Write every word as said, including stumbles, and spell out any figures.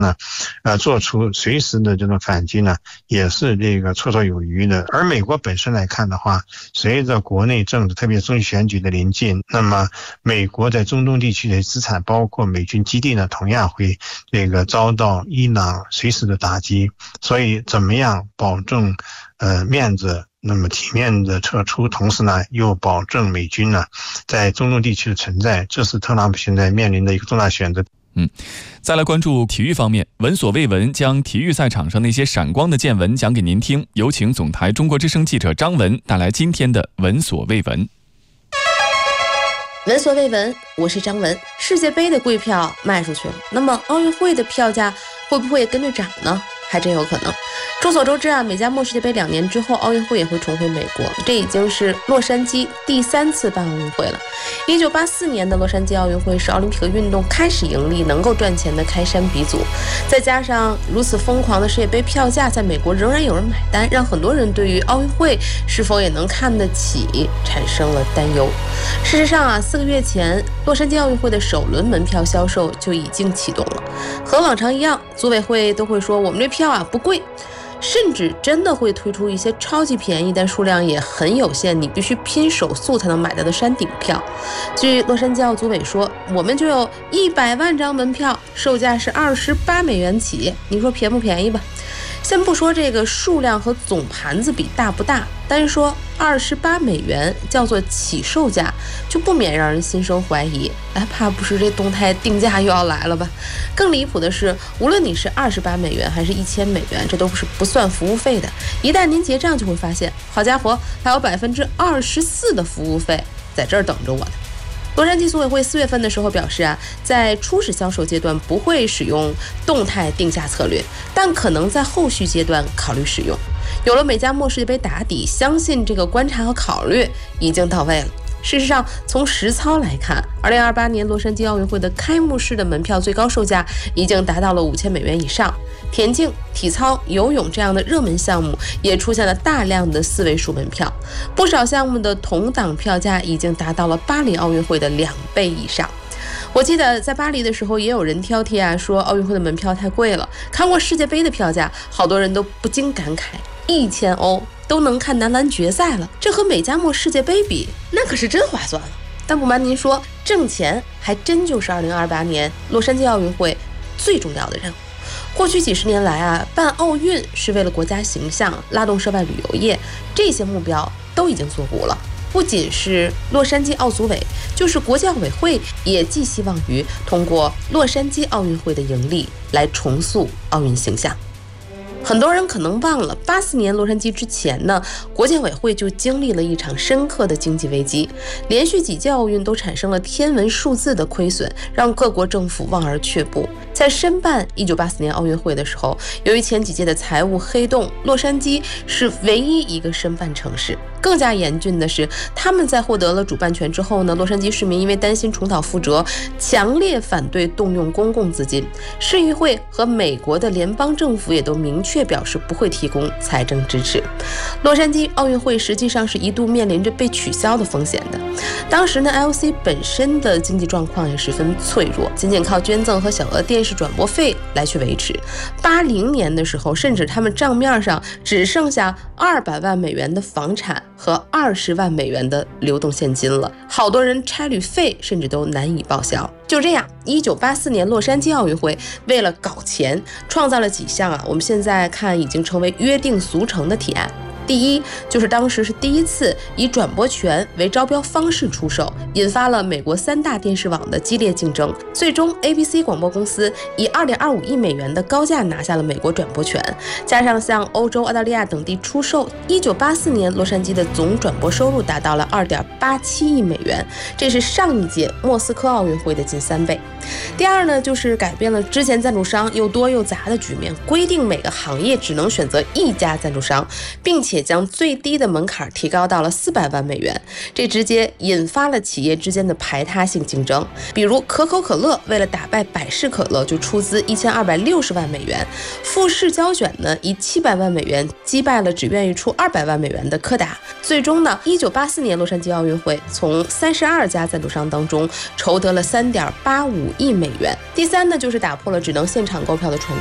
呢，呃，做出随时的这种反击呢，也是这个绰绰有余的。而美国本身来看的话，随着国内政治，特别是中期选举的临近，那么美国在中东地区的资产，包括美军基地呢，同样会这个遭到伊朗随时的打击。所以，怎么样保证呃面子？那么体面的撤出，同时呢又保证美军呢在中东地区的存在，这是特朗普现在面临的一个重大选择。 嗯，再来关注体育方面，闻所未闻将体育赛场上那些闪光的见闻讲给您听。有请总台中国之声记者张文带来今天的闻所未闻。 闻所未闻，我是张文。世界杯的贵票卖出去了，那么奥运会的票价会不会也跟着涨呢？还真有可能。众所周知啊，美加墨世界杯两年之后，奥运会也会重回美国，这已经是洛杉矶第三次办奥运会了。一九八四年的洛杉矶奥运会是奥林匹克运动开始盈利、能够赚钱的开山鼻祖，再加上如此疯狂的世界杯票价，在美国仍然有人买单，让很多人对于奥运会是否也能看得起产生了担忧。事实上啊，四个月前，洛杉矶奥运会的首轮门票销售就已经启动了。和往常一样，组委会都会说我们这票啊不贵，甚至真的会推出一些超级便宜但数量也很有限，你必须拼手速才能买到的山顶票。据洛杉矶奥组委说，我们就有一百万张门票，售价是二十八美元起，你说便不便宜吧？先不说这个数量和总盘子比大不大，单说二十八美元叫做起售价，就不免让人心生怀疑，哎，怕不是这动态定价又要来了吧？更离谱的是，无论你是二十八美元还是一千美元，这都是不算服务费的。一旦您结账，就会发现，好家伙，还有百分之二十四的服务费在这儿等着我呢。洛杉矶组委会四月份的时候表示啊，在初始销售阶段不会使用动态定价策略，但可能在后续阶段考虑使用。有了美加墨世界杯打底，相信这个观察和考虑已经到位了。事实上，从实操来看，二零二八年洛杉矶奥运会的开幕式的门票最高售价已经达到了五千美元以上。田径、体操、游泳这样的热门项目也出现了大量的四位数门票，不少项目的同档票价已经达到了巴黎奥运会的两倍以上。我记得在巴黎的时候，也有人挑剔啊，说奥运会的门票太贵了。看过世界杯的票价，好多人都不禁感慨，一千欧都能看男篮决赛了，这和美加墨世界杯比，那可是真划算了。但不瞒您说，挣钱还真就是二零二八年洛杉矶奥运会最重要的任务。过去几十年来啊，办奥运是为了国家形象，拉动涉外旅游业，这些目标都已经做糊了。不仅是洛杉矶奥组委，就是国际奥委会也寄希望于通过洛杉矶奥运会的盈利来重塑奥运形象。很多人可能忘了，八四年洛杉矶之前呢，国际奥委会就经历了一场深刻的经济危机，连续几届奥运都产生了天文数字的亏损，让各国政府望而却步。在申办一九八四年奥运会的时候，由于前几届的财务黑洞，洛杉矶是唯一一个申办城市。更加严峻的是，他们在获得了主办权之后呢，洛杉矶市民因为担心重蹈覆辙，强烈反对动用公共资金。市议会和美国的联邦政府也都明确表示不会提供财政支持。洛杉矶奥运会实际上是一度面临着被取消的风险的。当时呢 L C 本身的经济状况也十分脆弱，仅仅靠捐赠和小额电视转播费来去维持。八零年的时候，甚至他们账面上只剩下二百万美元的房产和二十万美元的流动现金了，好多人差旅费甚至都难以报销。就这样，一九八四年洛杉矶奥运会为了搞钱，创造了几项啊，我们现在看已经成为约定俗成的提案。第一，就是当时是第一次以转播权为招标方式出售，引发了美国三大电视网的激烈竞争。最终 A B C 广播公司以 二点二五亿美元的高价拿下了美国转播权，加上向欧洲、澳大利亚等地出售，一九八四年洛杉矶的总转播收入达到了 二点八七亿美元，这是上一届莫斯科奥运会的近三倍。第二呢，就是改变了之前赞助商又多又杂的局面，规定每个行业只能选择一家赞助商，并且将最低的门槛提高到了四百万美元，这直接引发了企业之间的排他性竞争。比如可口可乐为了打败百事可乐，就出资一千二百六十万美元；富士胶卷呢，以七百万美元击败了只愿意出二百万美元的柯达。最终呢，一九八四年洛杉矶奥运会从三十二家赞助商当中筹得了三点八五亿美元。第三呢，就是打破了只能现场购票的传